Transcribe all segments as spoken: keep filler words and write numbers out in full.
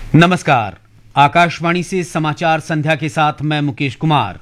नमस्कार। आकाशवाणी से समाचार संध्या के साथ मैं मुकेश कुमार।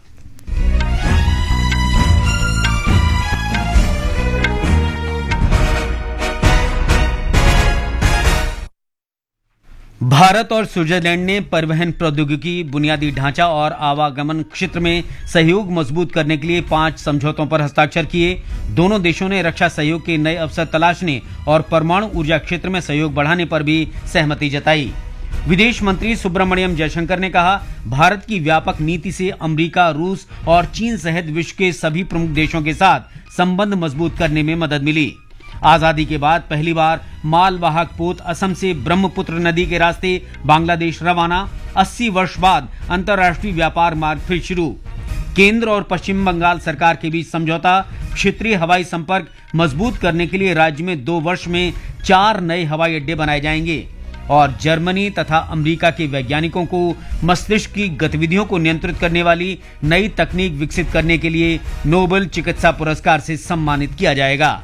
भारत और स्विट्जरलैंड ने परिवहन प्रौद्योगिकी, बुनियादी ढांचा और आवागमन क्षेत्र में सहयोग मजबूत करने के लिए पांच समझौतों पर हस्ताक्षर किए। दोनों देशों ने रक्षा सहयोग के नए अवसर तलाशने और परमाणु ऊर्जा क्षेत्र में सहयोग बढ़ाने पर भी सहमति जताई। विदेश मंत्री सुब्रमण्यम जयशंकर ने कहा, भारत की व्यापक नीति से अमेरिका, रूस और चीन सहित विश्व के सभी प्रमुख देशों के साथ संबंध मजबूत करने में मदद मिली। आजादी के बाद पहली बार मालवाहक पोत असम से ब्रह्मपुत्र नदी के रास्ते बांग्लादेश रवाना। अस्सी वर्ष बाद अंतर्राष्ट्रीय व्यापार मार्ग फिर शुरू। केंद्र और पश्चिम बंगाल सरकार के बीच समझौता। क्षेत्रीय हवाई संपर्क मजबूत करने के लिए राज्य में दो वर्ष में चार नए हवाई अड्डे बनाए जाएंगे। और जर्मनी तथा अमेरिका के वैज्ञानिकों को मस्तिष्क की गतिविधियों को नियंत्रित करने वाली नई तकनीक विकसित करने के लिए नोबेल चिकित्सा पुरस्कार से सम्मानित किया जाएगा।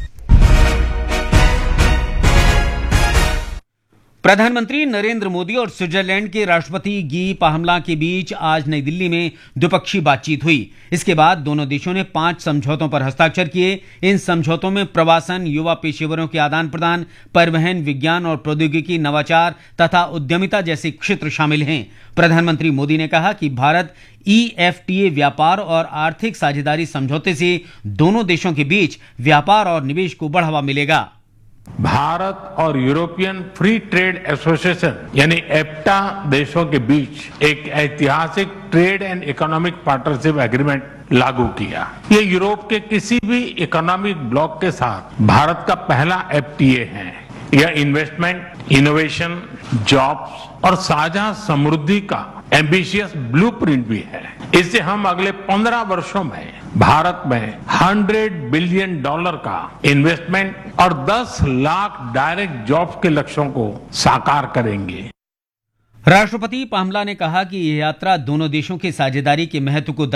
प्रधानमंत्री नरेंद्र मोदी और स्विट्जरलैंड के राष्ट्रपति गी पाहमला के बीच आज नई दिल्ली में द्विपक्षीय बातचीत हुई। इसके बाद दोनों देशों ने पांच समझौतों पर हस्ताक्षर किए। इन समझौतों में प्रवासन, युवा पेशेवरों के आदान प्रदान, परिवहन, विज्ञान और प्रौद्योगिकी, नवाचार तथा उद्यमिता जैसे क्षेत्र शामिल हैं। प्रधानमंत्री मोदी ने कहा कि Bharat E F T A व्यापार और आर्थिक साझेदारी समझौते से दोनों देशों के बीच व्यापार और निवेश को बढ़ावा मिलेगा। भारत और यूरोपियन फ्री ट्रेड एसोसिएशन यानी एफ्टा देशों के बीच एक ऐतिहासिक trade and economic partnership agreement लागू किया। ये यूरोप के किसी भी इकोनॉमिक ब्लॉक के साथ भारत का पहला एफ टी ए है। यह इन्वेस्टमेंट, इनोवेशन, जॉब्स और साझा समृद्धि का एम्बिशियस ब्लूप्रिंट भी है। इससे हम अगले पंद्रह वर्षों में भारत में हंड्रेड बिलियन डॉलर का इन्वेस्टमेंट और दस लाख डायरेक्ट जॉब्स के लक्ष्यों को साकार करेंगे। राष्ट्रपति पाहमला ने कहा कि यह यात्रा दोनों देशों के साझेदारी के महत्व को